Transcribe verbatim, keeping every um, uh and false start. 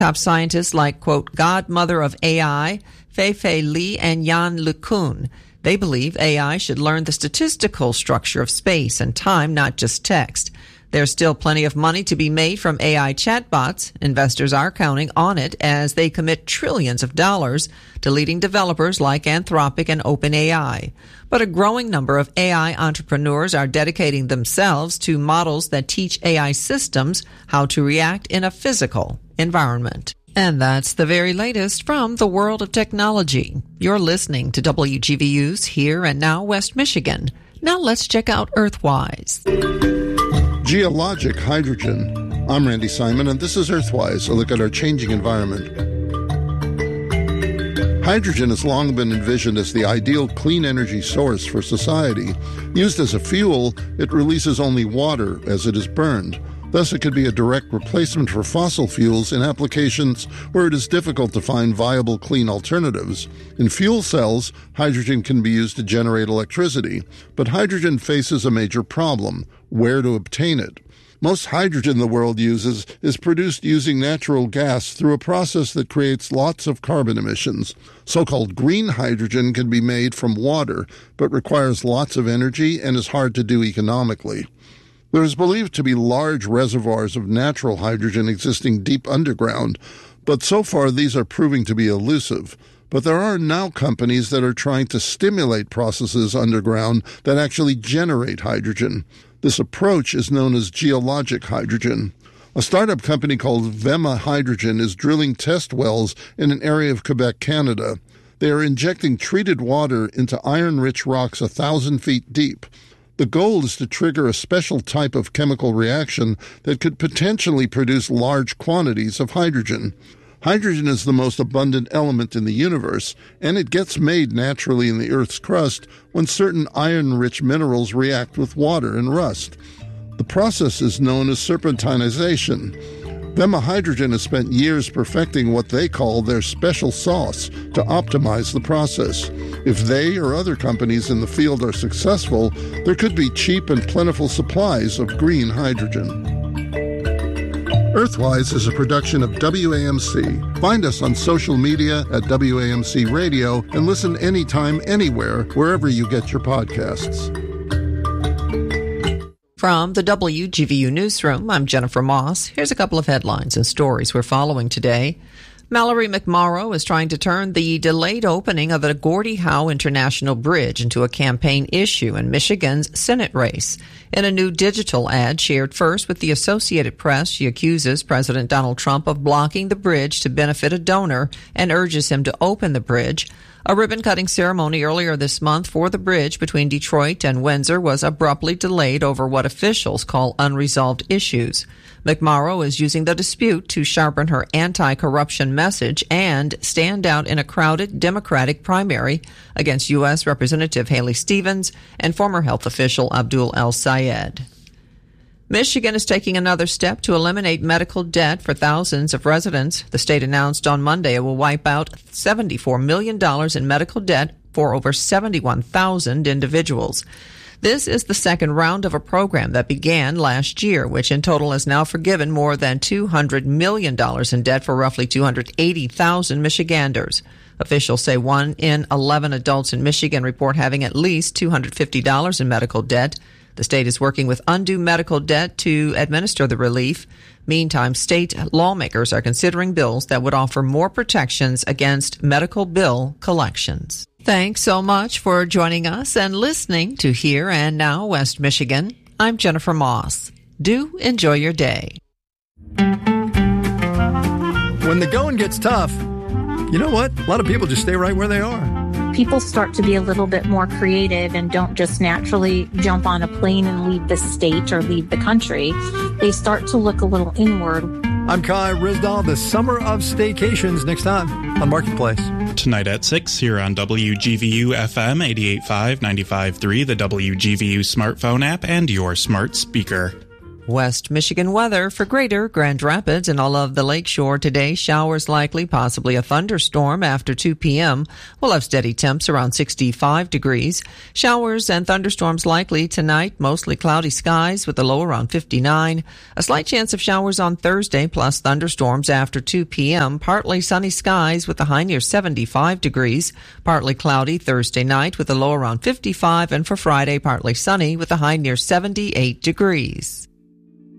Top scientists like, quote, godmother of A I, Fei-Fei Li and Yan LeCun. They believe A I should learn the statistical structure of space and time, not just text. There's still plenty of money to be made from A I chatbots. Investors are counting on it as they commit trillions of dollars to leading developers like Anthropic and OpenAI. But a growing number of A I entrepreneurs are dedicating themselves to models that teach A I systems how to react in a physical environment. And that's the very latest from the world of technology. You're listening to W G V U's Here and Now West Michigan. Now let's check out Earthwise. Geologic hydrogen. I'm Randy Simon, and this is Earthwise, a look at our changing environment. Hydrogen has long been envisioned as the ideal clean energy source for society. Used as a fuel, it releases only water as it is burned. Thus, it could be a direct replacement for fossil fuels in applications where it is difficult to find viable clean alternatives. In fuel cells, hydrogen can be used to generate electricity, but hydrogen faces a major problem: where to obtain it. Most hydrogen the world uses is produced using natural gas through a process that creates lots of carbon emissions. So-called green hydrogen can be made from water, but requires lots of energy and is hard to do economically. There is believed to be large reservoirs of natural hydrogen existing deep underground, but so far these are proving to be elusive. But there are now companies that are trying to stimulate processes underground that actually generate hydrogen. This approach is known as geologic hydrogen. A startup company called Vema Hydrogen is drilling test wells in an area of Quebec, Canada. They are injecting treated water into iron-rich rocks a thousand feet deep. The goal is to trigger a special type of chemical reaction that could potentially produce large quantities of hydrogen. Hydrogen is the most abundant element in the universe, and it gets made naturally in the Earth's crust when certain iron-rich minerals react with water and rust. The process is known as serpentinization. Vema Hydrogen has spent years perfecting what they call their special sauce to optimize the process. If they or other companies in the field are successful, there could be cheap and plentiful supplies of green hydrogen. Earthwise is a production of W A M C. Find us on social media at W A M C Radio and listen anytime, anywhere, wherever you get your podcasts. From the W G V U Newsroom, I'm Jennifer Moss. Here's a couple of headlines and stories we're following today. Mallory McMorrow is trying to turn the delayed opening of the Gordie Howe International Bridge into a campaign issue in Michigan's Senate race. In a new digital ad shared first with the Associated Press, she accuses President Donald Trump of blocking the bridge to benefit a donor and urges him to open the bridge. A ribbon-cutting ceremony earlier this month for the bridge between Detroit and Windsor was abruptly delayed over what officials call unresolved issues. McMorrow is using the dispute to sharpen her anti-corruption message and stand out in a crowded Democratic primary against U S Representative Haley Stevens and former health official Abdul El-Sayed. Michigan is taking another step to eliminate medical debt for thousands of residents. The state announced on Monday it will wipe out seventy-four million dollars in medical debt for over seventy-one thousand individuals. This is the second round of a program that began last year, which in total has now forgiven more than two hundred million dollars in debt for roughly two hundred eighty thousand Michiganders. Officials say one in eleven adults in Michigan report having at least two hundred fifty dollars in medical debt. The state is working with undue medical debt to administer the relief. Meantime, state lawmakers are considering bills that would offer more protections against medical bill collections. Thanks so much for joining us and listening to Here and Now West Michigan. I'm Jennifer Moss. Do enjoy your day. When the going gets tough, you know what? A lot of people just stay right where they are. People start to be a little bit more creative and don't just naturally jump on a plane and leave the state or leave the country. They start to look a little inward. I'm Kai Risdahl. The Summer of Staycations next time on Marketplace. Tonight at six here on W G V U F M eighty-eight point five, ninety-five point three, the W G V U smartphone app, and your smart speaker. West Michigan weather for Greater Grand Rapids and all of the lakeshore today. Showers likely, possibly a thunderstorm after two p.m. We'll have steady temps around sixty-five degrees. Showers and thunderstorms likely tonight, mostly cloudy skies with a low around fifty-nine. A slight chance of showers on Thursday plus thunderstorms after two p.m. Partly sunny skies with a high near seventy-five degrees. Partly cloudy Thursday night with a low around fifty-five, and for Friday partly sunny with a high near seventy-eight degrees.